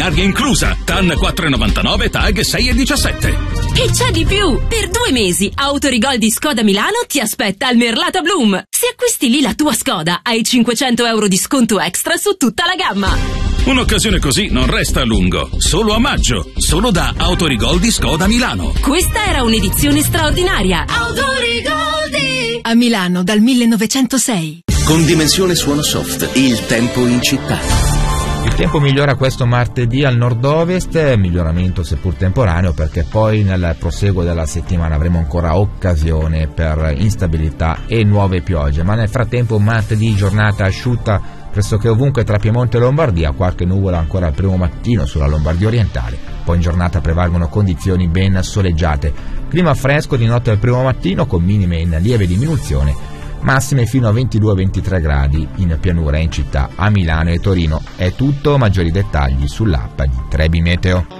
straordinaria inclusa. TAN 4,99, TAG 6,17. E c'è di più! Per 2 mesi Autorigol di Skoda Milano ti aspetta al Merlata Bloom. Se acquisti lì la tua Skoda hai 500 euro di sconto extra su tutta la gamma. Un'occasione così non resta a lungo. Solo a maggio. Solo da Autorigol di Skoda Milano. Questa era un'edizione straordinaria. Autorigoldi! A Milano dal 1906. Con Dimensione Suono Soft, il tempo in città. Il tempo migliora questo martedì al nord-ovest, miglioramento seppur temporaneo, perché poi nel proseguo della settimana avremo ancora occasione per instabilità e nuove piogge, ma nel frattempo martedì giornata asciutta pressoché ovunque tra Piemonte e Lombardia, qualche nuvola ancora al primo mattino sulla Lombardia orientale, poi in giornata prevalgono condizioni ben soleggiate, clima fresco di notte al primo mattino con minime in lieve diminuzione, massime fino a 22-23 gradi in pianura e in città a Milano e Torino. È tutto, maggiori dettagli sull'app di Trebi Meteo.